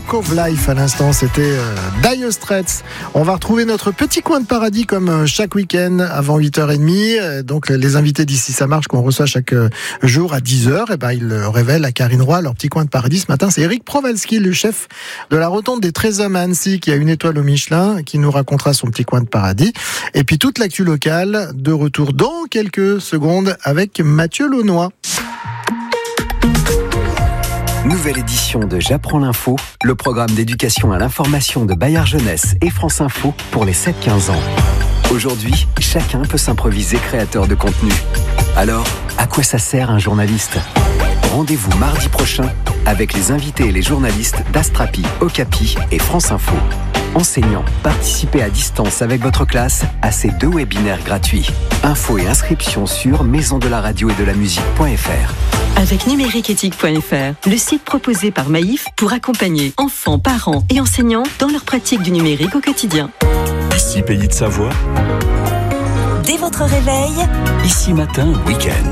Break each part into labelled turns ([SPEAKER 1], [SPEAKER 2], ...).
[SPEAKER 1] Walk of Life à l'instant, c'était Dire Straits. On va retrouver notre petit coin de paradis comme chaque week-end avant 8h30. Donc les invités d'ici ça marche qu'on reçoit chaque jour à 10h, et ben ils le révèlent à Karine Roy. Leur petit coin de paradis ce matin, c'est Eric Prowalski, le chef de la rotonde des 13 hommes à Annecy, qui a une étoile au Michelin, qui nous racontera son petit coin de paradis. Et puis toute l'actu locale, de retour dans quelques secondes avec Mathieu Launois.
[SPEAKER 2] Nouvelle édition de J'apprends l'info, le programme d'éducation à l'information de Bayard Jeunesse et France Info pour les 7-15 ans. Aujourd'hui, chacun peut s'improviser créateur de contenu. Alors, à quoi ça sert un journaliste ? Rendez-vous mardi prochain avec les invités et les journalistes d'Astrapi, Okapi et France Info. Enseignants, participez à distance avec votre classe à ces 2 webinaires gratuits. Infos et inscriptions sur maisondelaradio-et-de-la-musique.fr.
[SPEAKER 3] Avec numériqueéthique.fr, le site proposé par Maïf pour accompagner enfants, parents et enseignants dans leur pratique du numérique au quotidien.
[SPEAKER 4] Ici Pays de Savoie.
[SPEAKER 5] Dès votre réveil.
[SPEAKER 4] Ici Matin, week-end.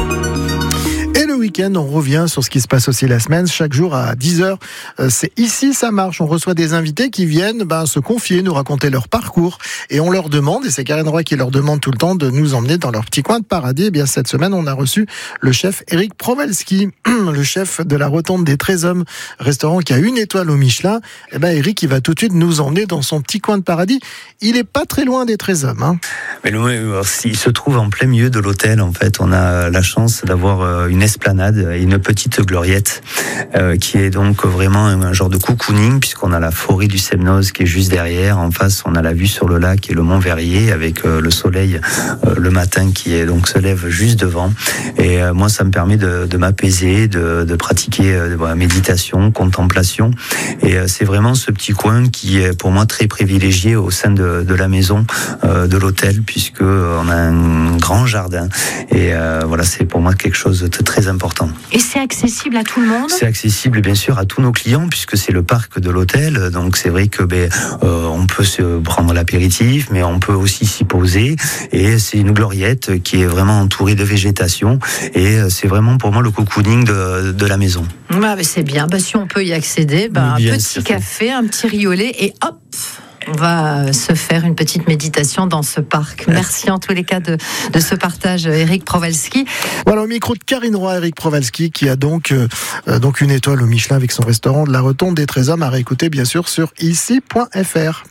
[SPEAKER 1] Et le week-end, on revient sur ce qui se passe aussi la semaine. Chaque jour à 10h, c'est Ici ça marche. On reçoit des invités qui viennent se confier, nous raconter leur parcours. Et on leur demande, et c'est Karine Roy qui leur demande tout le temps de nous emmener dans leur petit coin de paradis. Et bien cette semaine, on a reçu le chef Eric Prowalski, le chef de la rotonde des 13 hommes, restaurant qui a une étoile au Michelin. Et ben Eric, il va tout de suite nous emmener dans son petit coin de paradis. Il est pas très loin des 13 hommes. Hein.
[SPEAKER 6] Mais il se trouve en plein milieu de l'hôtel. En fait, on a la chance d'avoir une esplanade et une petite gloriette qui est donc vraiment un genre de cocooning, puisqu'on a la forêt du Semnoz qui est juste derrière. En face, on a la vue sur le lac et le Mont Verrier avec le soleil le matin qui est donc se lève juste devant. Et moi, ça me permet de m'apaiser, de pratiquer la méditation, contemplation. Et c'est vraiment ce petit coin qui est pour moi très privilégié au sein de la maison de l'hôtel, puisque on a un grand jardin. Et voilà, c'est pour moi quelque chose de très important.
[SPEAKER 7] Et c'est accessible à tout le monde ?
[SPEAKER 6] C'est accessible bien sûr à tous nos clients, puisque c'est le parc de l'hôtel. Donc c'est vrai que on peut se prendre l'apéritif, mais on peut aussi s'y poser. Et c'est une gloriette qui est vraiment entourée de végétation. Et c'est vraiment pour moi le cocooning de la maison.
[SPEAKER 7] Ah, mais c'est bien. Si on peut y accéder, un petit café, un petit riolet et hop, on va se faire une petite méditation dans ce parc. Merci en tous les cas de ce partage, Eric Prowalski.
[SPEAKER 1] Voilà, au micro de Karine Roy, Eric Prowalski, qui a donc une étoile au Michelin avec son restaurant de la rotonde des 13 hommes, à réécouter bien sûr sur ici.fr.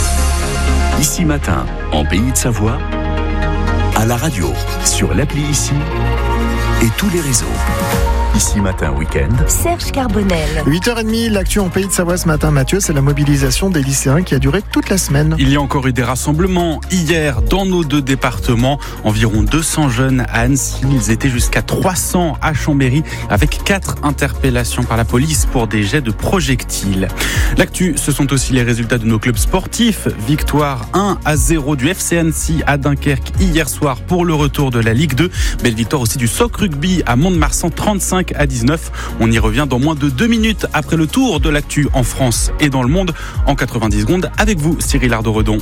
[SPEAKER 4] Ici Matin, en Pays de Savoie, à la radio, sur l'appli Ici et tous les réseaux. Ici Matin Week-end.
[SPEAKER 5] Serge Carbonel.
[SPEAKER 1] 8h30, l'actu en Pays de Savoie ce matin, Mathieu, c'est la mobilisation des lycéens qui a duré toute la semaine.
[SPEAKER 8] Il y a encore eu des rassemblements hier dans nos 2 départements. Environ 200 jeunes à Annecy. Ils étaient jusqu'à 300 à Chambéry avec 4 interpellations par la police pour des jets de projectiles. L'actu, ce sont aussi les résultats de nos clubs sportifs. Victoire 1-0 du FC Annecy à Dunkerque hier soir pour le retour de la Ligue 2. Belle victoire aussi du Soc Rugby à Mont-de-Marsan 35-19. On y revient dans moins de 2 minutes après le tour de l'actu en France et dans le monde en 90 secondes avec vous, Cyril Ardo-Redon.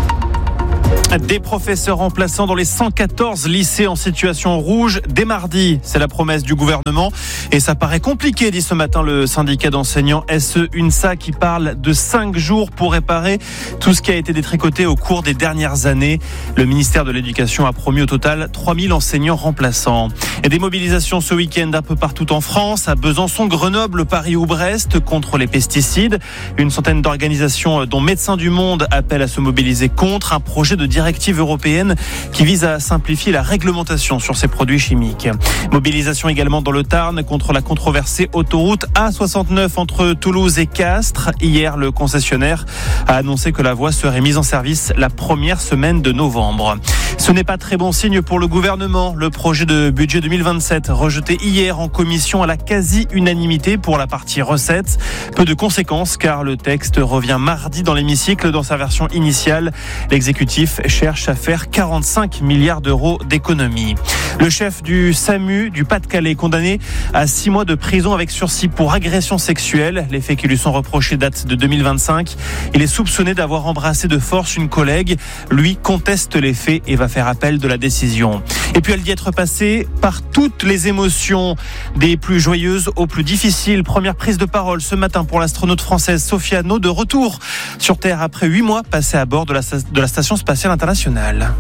[SPEAKER 9] Des professeurs remplaçants dans les 114 lycées en situation rouge dès mardi. C'est la promesse du gouvernement et ça paraît compliqué, dit ce matin le syndicat d'enseignants SE-UNSA qui parle de 5 jours pour réparer tout ce qui a été détricoté au cours des dernières années. Le ministère de l'Éducation a promis au total 3000 enseignants remplaçants. Et des mobilisations ce week-end un peu partout en France, à Besançon, Grenoble, Paris ou Brest contre les pesticides. Une centaine d'organisations dont Médecins du Monde appellent à se mobiliser contre un projet de directive européenne qui vise à simplifier la réglementation sur ces produits chimiques. Mobilisation également dans le Tarn contre la controversée autoroute A69 entre Toulouse et Castres. Hier, le concessionnaire a annoncé que la voie serait mise en service la première semaine de novembre. Ce n'est pas très bon signe pour le gouvernement. Le projet de budget 2027 rejeté hier en commission à la quasi-unanimité pour la partie recettes. Peu de conséquences car le texte revient mardi dans l'hémicycle dans sa version initiale. L'exécutif cherche à faire 45 milliards d'euros d'économies. Le chef du SAMU du Pas-de-Calais est condamné à 6 mois de prison avec sursis pour agression sexuelle. Les faits qui lui sont reprochés datent de 2025. Il est soupçonné d'avoir embrassé de force une collègue. Lui conteste les faits et va faire appel de la décision. Et puis elle dit être passée par toutes les émotions, des plus joyeuses aux plus difficiles. Première prise de parole ce matin pour l'astronaute française Sophia Anno, de retour sur Terre après 8 mois passés à bord de la Station spatiale internationale.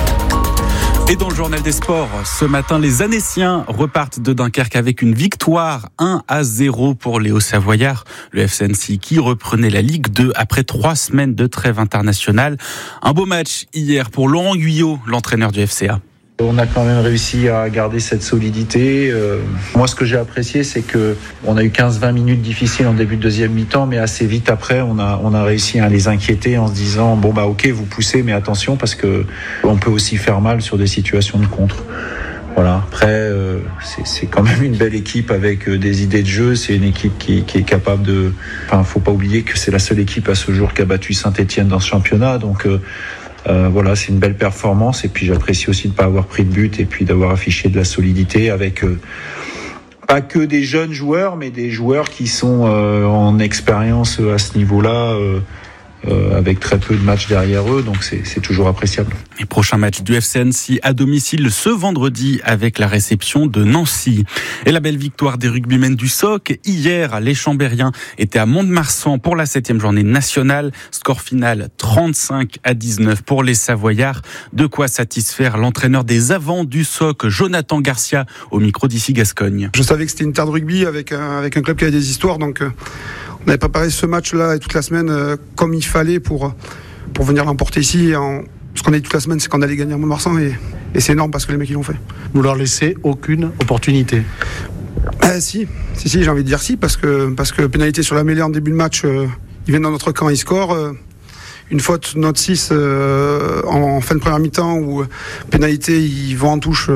[SPEAKER 8] Et dans le journal des sports, ce matin, les Annéciens repartent de Dunkerque avec une victoire 1-0 pour les Hauts-Savoyards. Le FC Annecy qui reprenait la Ligue 2 après 3 semaines de trêve internationale. Un beau match hier pour Laurent Guyot, l'entraîneur du FCA.
[SPEAKER 10] On a quand même réussi à garder cette solidité. Moi, ce que j'ai apprécié, c'est que on a eu 15-20 minutes difficiles en début de deuxième mi-temps, mais assez vite après, on a réussi à les inquiéter en se disant bon bah ok, vous poussez, mais attention parce que on peut aussi faire mal sur des situations de contre. Voilà. Après, c'est quand même une belle équipe avec des idées de jeu. C'est une équipe qui est capable de. Enfin, faut pas oublier que c'est la seule équipe à ce jour qui a battu Saint-Etienne dans ce championnat, donc. Voilà, c'est une belle performance et puis j'apprécie aussi de ne pas avoir pris de but et puis d'avoir affiché de la solidité avec pas que des jeunes joueurs mais des joueurs qui sont en expérience à ce niveau-là avec très peu de matchs derrière eux, donc c'est toujours appréciable.
[SPEAKER 8] Les prochains matchs du FC Annecy à domicile ce vendredi avec la réception de Nancy. Et la belle victoire des rugbymen du SOC. Hier, les Chambériens étaient à Mont-de-Marsan pour la 7e journée nationale. Score final 35-19 pour les Savoyards. De quoi satisfaire l'entraîneur des avants du SOC, Jonathan Garcia, au micro d'ici Gascogne.
[SPEAKER 11] Je savais que c'était une terre de rugby avec un club qui avait des histoires, donc on avait préparé ce match-là et toute la semaine comme il fallait pour venir l'emporter ici. Ce qu'on a dit toute la semaine, c'est qu'on allait gagner à Mont-de-Marsan et c'est énorme parce que les mecs ils l'ont fait.
[SPEAKER 1] Vous leur laissez aucune opportunité.
[SPEAKER 11] Si, j'ai envie de dire si, parce que pénalité sur la mêlée en début de match, ils viennent dans notre camp, ils scorent. Une faute, notre 6 en fin de première mi-temps où pénalité, ils vont en touche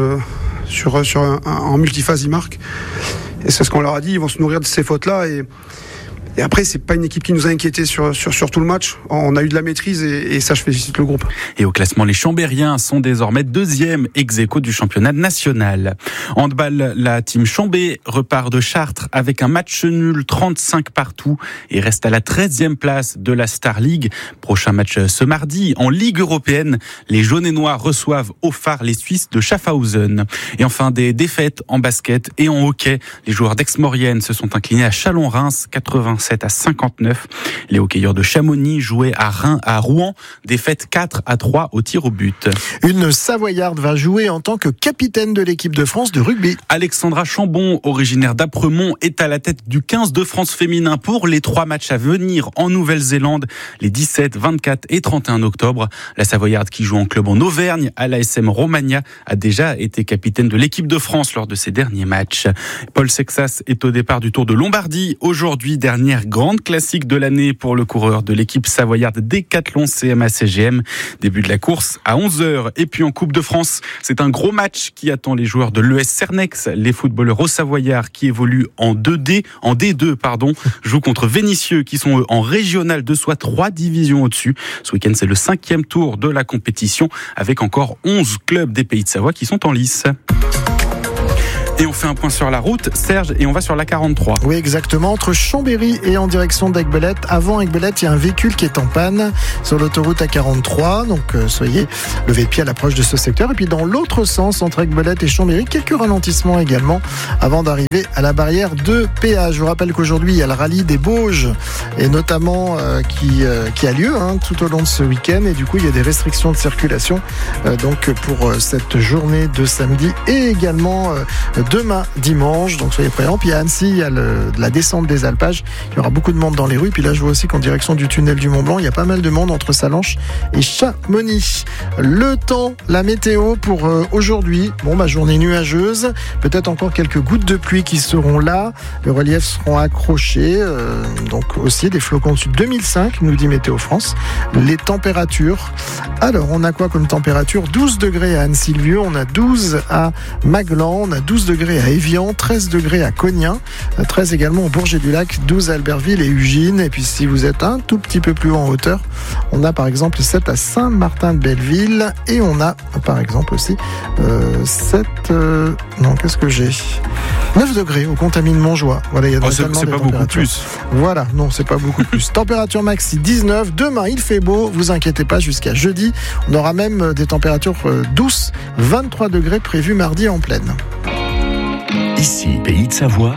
[SPEAKER 11] en multiphase, ils marquent. Et c'est ce qu'on leur a dit, ils vont se nourrir de ces fautes-là et après, c'est pas une équipe qui nous a inquiétés sur tout le match. On a eu de la maîtrise et ça, je félicite le groupe.
[SPEAKER 8] Et au classement, les Chambériens sont désormais 2e ex-aequo du championnat national. Handball, la team Chambé repart de Chartres avec un match nul 35 partout et reste à la 13e place de la Star League. Prochain match ce mardi en Ligue européenne. Les jaunes et noirs reçoivent au phare les Suisses de Schaffhausen. Et enfin, des défaites en basket et en hockey. Les joueurs d'Aix-Maurienne se sont inclinés à Chalon-Reims 87-59. Les hockeyeurs de Chamonix jouaient à Rouen, défaite 4-3 au tir au but.
[SPEAKER 1] Une Savoyarde va jouer en tant que capitaine de l'équipe de France de rugby.
[SPEAKER 8] Alexandra Chambon, originaire d'Apremont, est à la tête du 15 de France féminin pour les 3 matchs à venir en Nouvelle-Zélande, les 17, 24 et 31 octobre. La Savoyarde, qui joue en club en Auvergne à l'ASM Romagna, a déjà été capitaine de l'équipe de France lors de ses derniers matchs. Paul Sexas est au départ du Tour de Lombardie. Aujourd'hui, dernière grande classique de l'année pour le coureur de l'équipe savoyarde Décathlon CMA-CGM. Début de la course à 11h. Et puis en Coupe de France, c'est un gros match qui attend les joueurs de l'ES Cernex. Les footballeurs haut-savoyards qui évoluent en D2, jouent contre Vénissieux qui sont eux en régional de soit 3 divisions au-dessus. Ce week-end, c'est le 5e tour de la compétition avec encore 11 clubs des Pays de Savoie qui sont en lice. Et on fait un point sur la route, Serge, et on va sur la 43.
[SPEAKER 1] Oui, exactement, entre Chambéry et en direction d'Aiguebelette. Avant Aiguebelette, il y a un véhicule qui est en panne sur l'autoroute A43, donc soyez levés de pied à l'approche de ce secteur. Et puis dans l'autre sens, entre Aiguebelette et Chambéry, quelques ralentissements également avant d'arriver à la barrière de péage. Je vous rappelle qu'aujourd'hui, il y a le rallye des Bauges, et notamment qui a lieu tout au long de ce week-end. Et du coup, il y a des restrictions de circulation donc pour cette journée de samedi et également demain dimanche, donc soyez prêts. Puis à Annecy, il y a la descente des alpages, il y aura beaucoup de monde dans les rues. Puis là je vois aussi qu'en direction du tunnel du Mont Blanc, il y a pas mal de monde entre Salanches et Chamonix. Le temps, la météo pour aujourd'hui, journée nuageuse, peut-être encore quelques gouttes de pluie qui seront là, les reliefs seront accrochés, donc aussi des flocons au-dessus de 2005, nous dit Météo France. Les températures, alors on a quoi comme température? 12 degrés à Anne-Sylvieux, on a 12 à Maglan, on a 12 degrés degrés à Évian, 13 degrés à Cognin, 13 également au Bourget-du-Lac, 12 à Albertville et Ugine. Et puis si vous êtes un tout petit peu plus haut en hauteur, on a par exemple 7 à Saint-Martin-de-Belleville et on a par exemple aussi 9 degrés au Contamine-Montjoie. Voilà, il y a
[SPEAKER 8] c'est pas beaucoup plus.
[SPEAKER 1] Voilà, non, c'est pas beaucoup plus. Température maxi 19. Demain, il fait beau. Vous inquiétez pas, jusqu'à jeudi. On aura même des températures douces. 23 degrés prévus mardi en pleine.
[SPEAKER 4] Ici, Pays de Savoie.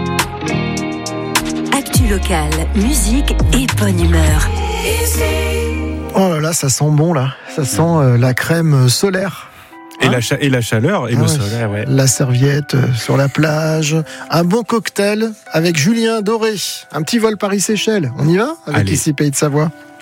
[SPEAKER 5] Actu locale, musique et bonne humeur.
[SPEAKER 1] Oh là là, ça sent bon là. Ça sent la crème solaire.
[SPEAKER 8] Et la chaleur et le soleil, ouais.
[SPEAKER 1] La serviette sur la plage, un bon cocktail avec Julien Doré, un petit vol Paris-Seychelles. On y va avec Ici Pays de Savoie.